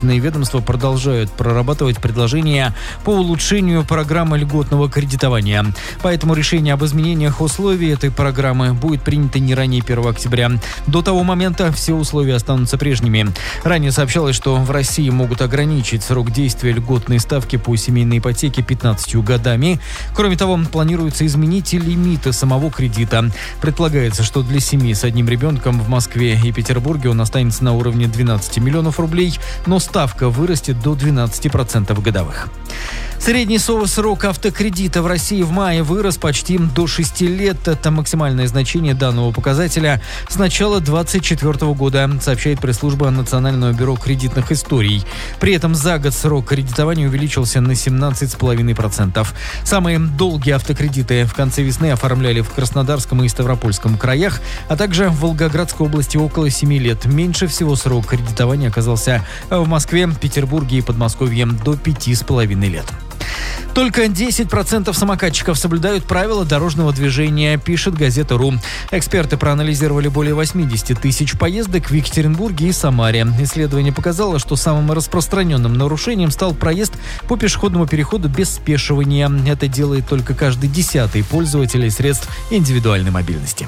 Ведомства продолжают прорабатывать предложения по улучшению программы льготного кредитования. Поэтому решение об изменениях условий этой программы будет принято не ранее 1 октября. До того момента все условия останутся прежними. Ранее сообщалось, что в России могут ограничить срок действия льготной ставки по семейной ипотеке 15 годами. Кроме того, планируется изменить и лимиты самого кредита. Предполагается, что для семьи с одним ребенком в Москве и Петербурге он останется на уровне 12 миллионов рублей, но ставка вырастет до 12% годовых. Средний срок автокредита в России в мае вырос почти до 6 лет. Это максимальное значение данного показателя с начала 2024 года, сообщает пресс-служба Национального бюро кредитных историй. При этом за год срок кредитования увеличился на 17,5%. Самые долгие автокредиты в конце весны оформляли в Краснодарском и Ставропольском краях, а также в Волгоградской области около 7 лет. Меньше всего срок кредитования оказался в Москве, Петербурге и Подмосковье до 5,5 лет. Только 10% самокатчиков соблюдают правила дорожного движения, пишет газета «Ру». Эксперты проанализировали более 80 тысяч поездок в Екатеринбурге и Самаре. Исследование показало, что самым распространенным нарушением стал проезд по пешеходному переходу без спешивания. Это делает только каждый 10-й пользователь средств индивидуальной мобильности.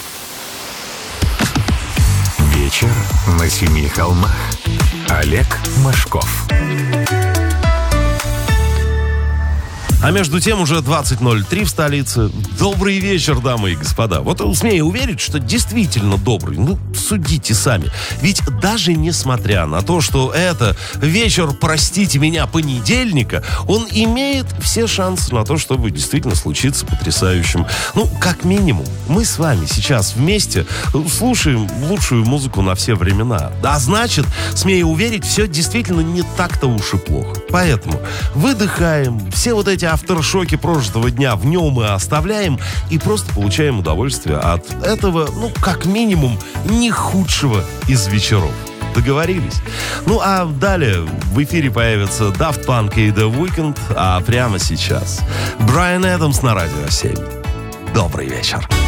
Вечер на семи холмах. Олег Машков. А между тем уже 20:03 в столице. Добрый вечер, дамы и господа. Вот смею уверить, что действительно добрый. Ну, судите сами. Ведь даже несмотря на то, что это вечер, простите меня, понедельника, он имеет все шансы на то, чтобы действительно случиться потрясающим. Ну, как минимум, мы с вами сейчас вместе слушаем лучшую музыку на все времена. А значит, смею уверить, все действительно не так-то уж и плохо. Поэтому выдыхаем, все вот эти авторшоки прожитого дня в нем мы оставляем и просто получаем удовольствие от этого, ну, как минимум, не худшего из вечеров. Договорились? Ну, а далее в эфире появятся Daft Punk и The Weeknd, а прямо сейчас Брайан Адамс на Радио 7. Добрый вечер.